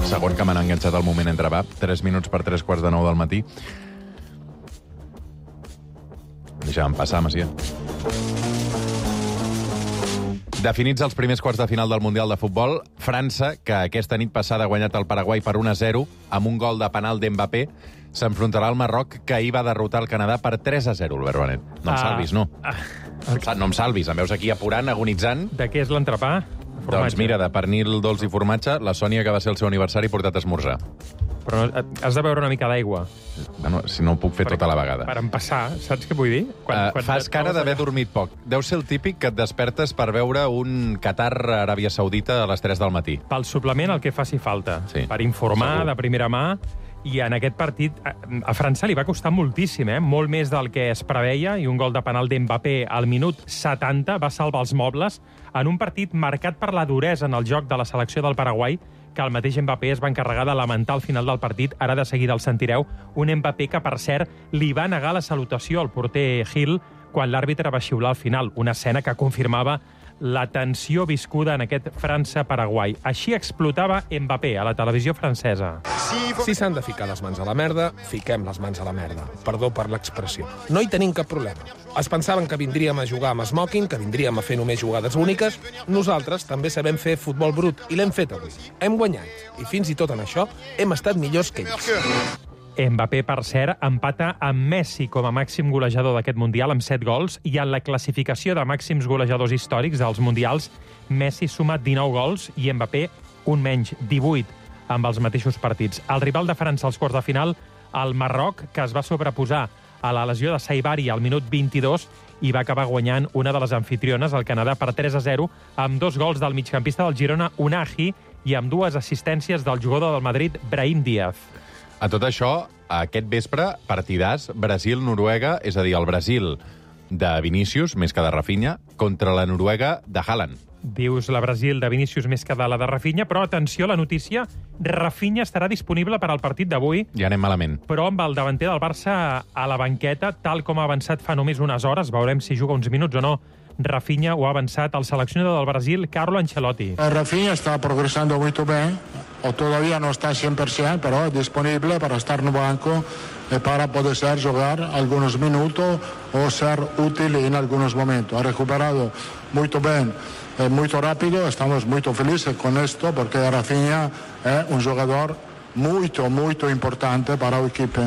Segon que m'han enganxat al moment entre va. 3 minuts per 3:45 del matí. Deixa'm passar, Macià. Definits els primers quarts de final del Mundial de Futbol, França, que aquesta nit passada ha guanyat el Paraguai per 1-0 amb un gol de penal d'Mbappé, s'enfrontarà al Marroc, que ahir va derrotar el Canadà per 3-0, Albert Benet. No em salvis, no. No em salvis, em veus aquí apurant, agonitzant. De què és l'entrepà? Doncs mira, de pernil dolç i formatge, la Sònia, que va ser el seu aniversari, ha portat a esmorzar. Però has de beure una mica d'aigua. Bueno, si no ho puc fer tota la vegada. Per empassar, saps què vull dir? Fas cara d'haver dormit poc. Deu ser el típic que et despertes per veure un Qatar-Aràbia Saudita a les 3 del matí. Pel suplement, el que faci falta. Sí, per informar segur. de primera mà. I en aquest partit, a França li va costar moltíssim, molt més del que es preveia, i un gol de penal d'Mbappé al minut 70 va salvar els mobles en un partit marcat per la duresa en el joc de la selecció del Paraguai, que el mateix Mbappé es va encarregar de lamentar al final del partit. Ara de seguida el sentireu. Un Mbappé que, per cert, li va negar la salutació al porter Gil quan l'àrbitre va xiular al final. Una escena que confirmava la tensió viscuda en aquest França-Paraguai. Així explotava Mbappé a la televisió francesa. Si s'han de ficar les mans a la merda, fiquem les mans a la merda. Perdó per l'expressió. No hi tenim cap problema. Es pensaven que vindríem a jugar amb smoking, que vindríem a fer només jugades úniques. Nosaltres també sabem fer futbol brut, i l'hem fet avui. Hem guanyat. I fins i tot en això hem estat millors que ells. Mbappé, per cert, empata amb Messi com a màxim golejador d'aquest Mundial amb 7 gols, i en la classificació de màxims golejadors històrics dels Mundials, Messi suma 19 gols i Mbappé un menys, 18, amb els mateixos partits. El rival de França als quarts de final, el Marroc, que es va sobreposar a la lesió de Saibari al minut 22 i va acabar guanyant una de les anfitriones, el Canadà, per 3-0, amb 2 gols del migcampista del Girona, Unahi, i amb 2 assistències del jugador del Madrid, Brahim Díaz. A tot això, aquest vespre, partidàs Brasil-Noruega, és a dir, el Brasil de Vinícius, més que de Rafinha, contra la Noruega de Haaland. Dius la Brasil de Vinícius més que de la de Rafinha, però atenció a la notícia, Rafinha estarà disponible per al partit d'avui, Ja anem malament. però amb el davanter del Barça a la banqueta, tal com ha avançat fa només unes hores, veurem si juga uns minuts o no. Rafinha ho ha avançat el seleccionador del Brasil, Carlo Ancelotti. Rafinha está progresando muy bien, o todavía no está 100%, pero es disponible para estar en el banco para poder jugar algunos minutos o ser útil en algunos momentos. Ha recuperado muy bien, muy rápido, estamos muy felices con esto porque Rafinha es un jugador muy importante para el equipo.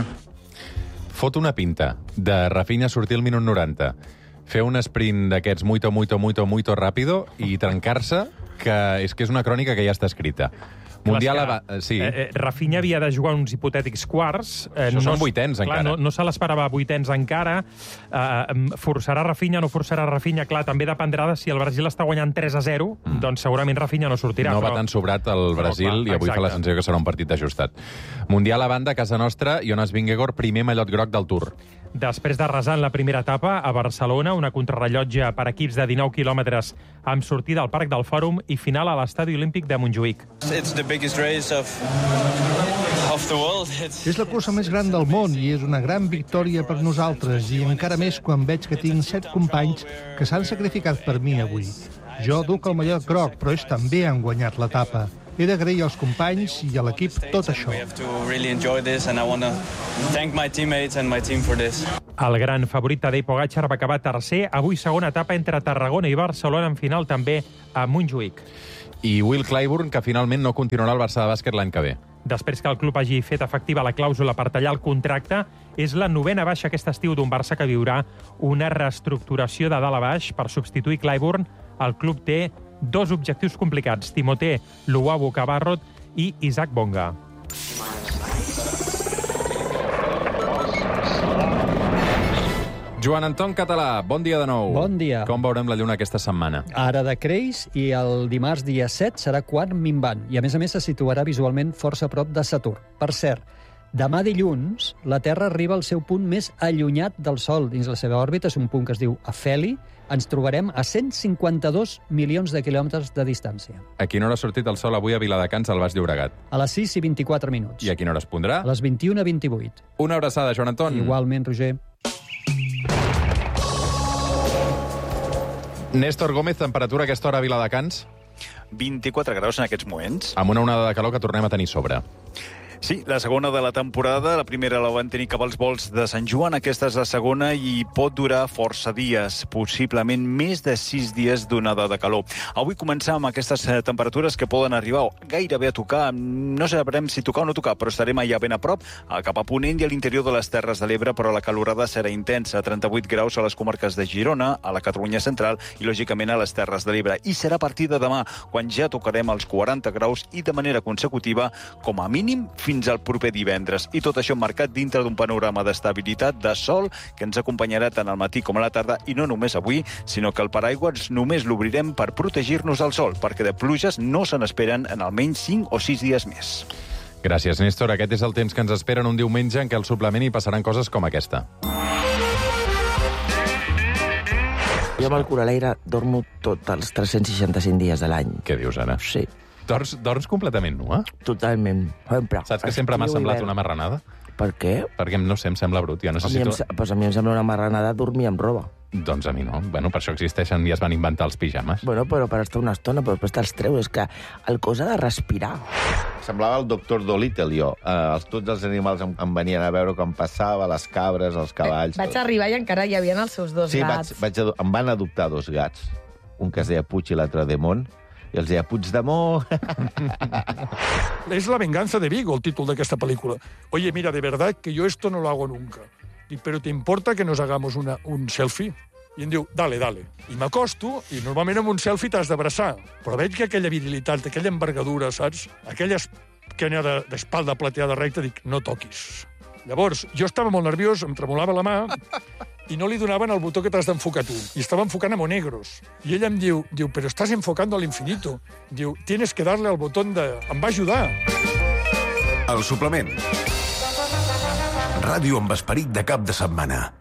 Fot una pinta de Rafinha sortir al minut 90, fer un sprint d'aquests muito ràpido i trencar-se, que és una crònica que ja està escrita. Mundial... Sí. Rafinha havia de jugar uns hipotètics quarts. Això són vuitens, encara. No se l'esperava vuitens encara. Forçarà Rafinha, no forçarà Rafinha? Clar, també dependrà de si el Brasil està guanyant 3-0, doncs segurament Rafinha no sortirà. No va tan sobrat el Brasil i avui fa la sensació que serà un partit ajustat. Mundial a banda, a casa nostra, Jonas Vingegaard, primer mallot groc del Tour. Després d'arrasar en la primera etapa a Barcelona, una contrarrellotge per equips de 19 quilòmetres amb sortida al Parc del Fòrum i final a l'Estadi Olímpic de Montjuïc. És la cursa més gran del món i és una gran victòria per nosaltres, i encara més quan veig que tinc 7 companys que s'han sacrificat per mi avui. Jo duc el mallot groc, però ells també han guanyat l'etapa. He d'agrair als companys i a l'equip tot això. El gran favorit Tadej Pogačar va acabar tercer, avui segona etapa entre Tarragona i Barcelona, en final també a Montjuïc. I Will Clyburn, que finalment no continuarà al Barça de bàsquet l'any que ve. Després que el club hagi fet efectiva la clàusula per tallar el contracte, és la 9a baixa aquest estiu d'un Barça que viurà una reestructuració de dalt a baix per substituir Clyburn. El club té 2 objectius complicats: Timothé Luwawu Cabarrot i Isaac Bonga. Joan Anton Català, bon dia de nou. Bon dia. Com veurem la lluna aquesta setmana? Ara decreix i el dimarts dia 7 serà quart minvant i a més se situarà visualment força a prop de Saturn. Per cert, demà dilluns la Terra arriba al seu punt més allunyat del Sol dins la seva òrbita, és un punt que es diu afeli. Ens trobarem a 152 milions de quilòmetres de distància. A quina hora ha sortit el sol avui a Viladecans, al Baix Llobregat? A les 6:24 minuts. I a quina hora es pondrà? A les 21:28. Una abraçada, Joan Anton. Igualment, Roger. Néstor Gómez, temperatura a aquesta hora a Viladecans? 24 graus en aquests moments. Amb una onada de calor que tornem a tenir sobre. Sí, la segona de la temporada. La primera la van tenir cap als volts de Sant Joan. Aquesta és la segona i pot durar força dies, possiblement més de 6 dies d'onada de calor. Avui començam amb aquestes temperatures que poden arribar gairebé a tocar. No sabrem si tocar o no tocar, però estarem allà ben a prop, cap a Ponent i a l'interior de les Terres de l'Ebre, però la calorada serà intensa. 38 graus a les comarques de Girona, a la Catalunya central i, lògicament, a les Terres de l'Ebre. I serà a partir de demà, quan ja tocarem els 40 graus i de manera consecutiva, com a mínim, fins al proper divendres. I tot això marcat dintre d'un panorama d'estabilitat, de sol, que ens acompanyarà tant al matí com a la tarda, i no només avui, sinó que el paraigües només l'obrirem per protegir-nos del sol, perquè de pluges no se n'esperen en almenys 5 o 6 dies més. Gràcies, Néstor. Aquest és el temps que ens esperen un diumenge en què al suplement hi passaran coses com aquesta. Jo amb el Coraleire dormo tots els 365 dies de l'any. Què dius, Anna? Sí. Dorms completament nua? Totalment. Sempre. Saps que sempre m'ha semblat una marranada? Per què? Perquè, no sé, em sembla brut. Jo necessito... A mi em sembla una marranada dormir amb roba. Doncs a mi no. Bueno, per això existeixen i es van inventar els pijames. Bueno, però per estar una estona, però després te'ls treus. És que el cos ha de respirar. Semblava el doctor Dolittle, jo. Tots els animals em venien a veure com passava, les cabres, els cavalls... Vaig arribar i encara hi havia els seus dos gats. Sí, em van adoptar 2 gats. Un que es deia Puig i l'altre Demont. I els deia Puigdemont. Es La venganza de Vigo, el títol d'aquesta pel·lícula. Oye, mira, de verdad que yo esto no lo hago nunca. Pero ¿te importa que nos hagamos un selfie? I em diu, dale. I m'acosto, i normalment amb un selfie t'has d'abraçar. Però veig que aquella virilitat, aquella envergadura, saps? Aquella esquena d'espalda plateada recta, dic, no toquis. Llavors, jo estava molt nerviós, em tremolava la mà, i no li donaven el botó que t'has d'enfocar tu. I estava enfocant a Monegros. I ella em diu, pero estás enfocando al infinito. Diu, tienes que darle al botón de... Em va ajudar. El suplement. Ràdio amb esperit de cap de setmana.